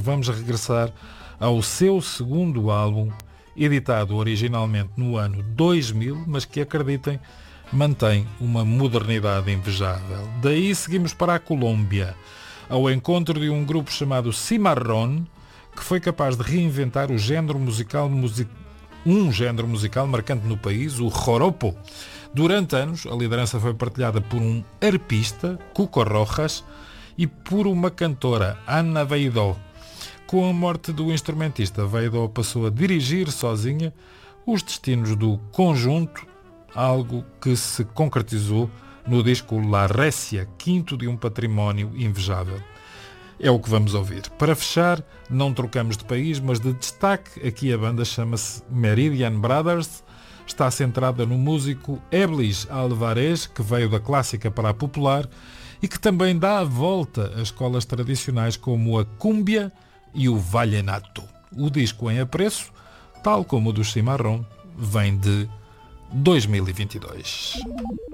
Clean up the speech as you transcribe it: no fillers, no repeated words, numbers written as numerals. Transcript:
vamos regressar ao seu segundo álbum, editado originalmente no ano 2000, mas que, acreditem, mantém uma modernidade invejável. Daí seguimos para a Colômbia, ao encontro de um grupo chamado Cimarrón, que foi capaz de reinventar um género musical marcante no país, o joropo. Durante anos, a liderança foi partilhada por um arpista, Cuco Rojas, e por uma cantora, Ana Veidó. Com a morte do instrumentista, Veidó passou a dirigir sozinha os destinos do conjunto, algo que se concretizou no disco La Récia, quinto de um património invejável. É o que vamos ouvir. Para fechar, não trocamos de país, mas de destaque, aqui a banda chama-se Meridian Brothers, está centrada no músico Eblis Alvarez, que veio da clássica para a popular e que também dá a volta a escolas tradicionais como a cúmbia e o vallenato. O disco em apreço, tal como o do Cimarrón, vem de 2022.